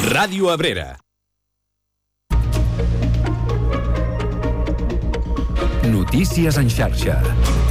Ràdio Abrera. Notícies en xarxa.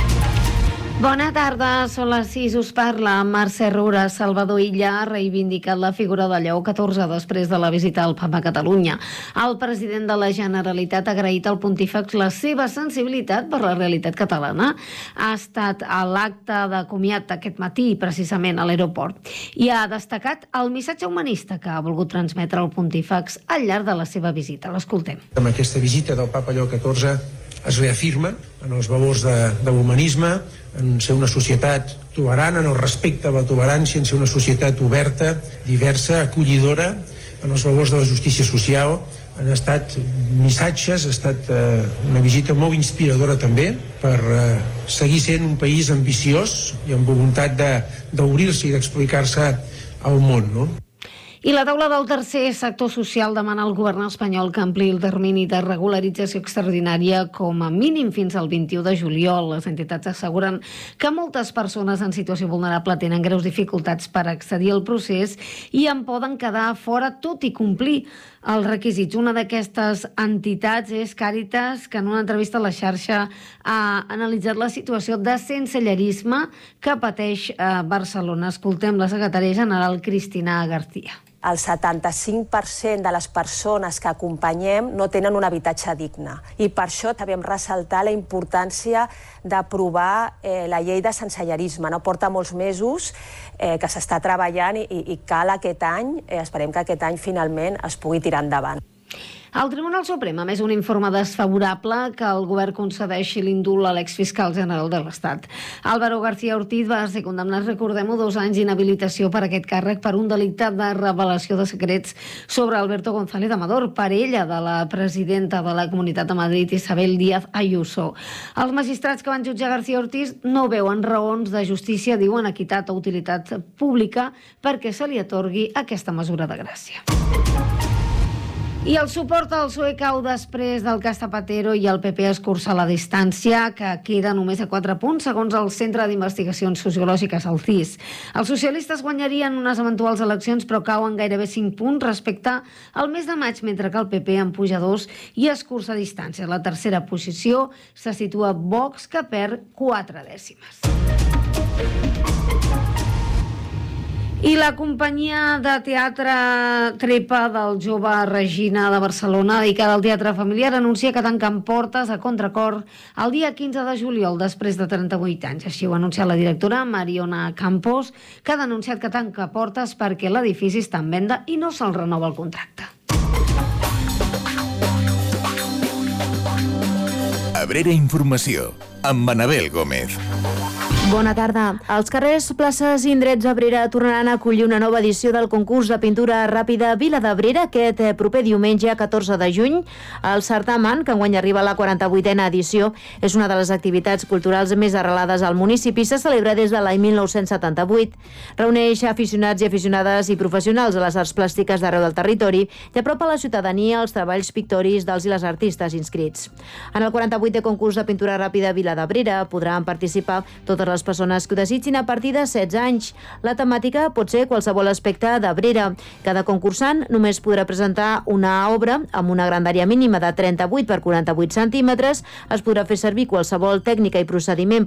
Bona tarda, són les 6, us parla Mercè Rura. Salvador Illa ha reivindicat la figura de Lleó XIV després de la visita al Papa a Catalunya. El president de la Generalitat ha agraït al pontífex la seva sensibilitat per la realitat catalana. Ha estat a l'acte de comiat aquest matí, precisament a l'aeroport, i ha destacat el missatge humanista que ha volgut transmetre el pontífex al llarg de la seva visita. L'escoltem. Amb aquesta visita del Papa Lleó XIV es reafirma en els valors de l'humanisme, en ser una societat tolerant, en el respecte a la tolerància, en ser una societat oberta, diversa, acollidora, en els valors de la justícia social. Han estat missatges, ha estat una visita molt inspiradora també per seguir sent un país ambiciós i amb voluntat d'obrir-se i d'explicar-se al món, no? I la taula del tercer sector social demana al govern espanyol que ampliï el termini de regularització extraordinària com a mínim fins al 21 de juliol. Les entitats asseguren que moltes persones en situació vulnerable tenen greus dificultats per accedir al procés i en poden quedar fora tot i complir els requisits. Una d'aquestes entitats és Càritas, que en una entrevista a la xarxa ha analitzat la situació de sensellerisme que pateix a Barcelona. Escoltem la secretària general Cristina García. El 75% de les persones que acompanyem no tenen un habitatge digne i per això també hem ressaltat la importància d'aprovar la llei de sensellerisme. No porta molts mesos que s'està treballant i cal aquest any, esperem que aquest any finalment es pugui tirar endavant. El Tribunal Suprem ha emès un informe desfavorable que el govern concedeixi l'indult a l'exfiscal general de l'Estat. Álvaro García Ortiz va ser condemnat, recordem-ho, 2 anys d'inhabilitació per aquest càrrec per un delicte de revelació de secrets sobre Alberto González Amador, parella de la presidenta de la Comunitat de Madrid, Isabel Díaz Ayuso. Els magistrats que van jutjar García Ortiz no veuen raons de justícia, diuen equitat o utilitat pública, perquè se li atorgui aquesta mesura de gràcia. I el suport al PSOE cau després del cas Zapatero i el PP escurça la distància, que queda només a 4 punts, segons el Centre d'Investigacions Sociològiques, el CIS. Els socialistes guanyarien unes eventuals eleccions, però cauen gairebé 5 punts respecte al mes de maig, mentre que el PP en puja 2 i escurça distància. La tercera posició se situa Vox, que perd 4 dècimes. I la companyia de teatre Trepa del jove Regina de Barcelona, dedicada al teatre familiar, anuncia que tanquen portes a contracor el dia 15 de juliol, després de 38 anys. Així ho ha anunciat la directora Mariona Campos, que ha denunciat que tanca portes perquè l'edifici està en venda i no se'l renova el contracte. Abrera Informació, amb Manabel Gómez. Bona tarda. Els carrers, places i indrets d'Abrera tornaran a acollir una nova edició del concurs de pintura ràpida Vila d'Abrera aquest proper diumenge 14 de juny. El certamen, que enguany arriba a la 48a edició, és una de les activitats culturals més arrelades al municipi. Se celebra des de l'any 1978. Reuneix aficionats i aficionades i professionals a les arts plàstiques d'arreu del territori i apropa a la ciutadania els treballs pictòrics dels i les artistes inscrits. En el 48è concurs de pintura ràpida Vila d'Abrera podran participar totes les persones que ho desitgin a partir de 16 anys. La temàtica pot ser qualsevol aspecte d'Abrera. Cada concursant només podrà presentar una obra amb una grandària mínima de 38 per 48 centímetres. Es podrà fer servir qualsevol tècnica i procediment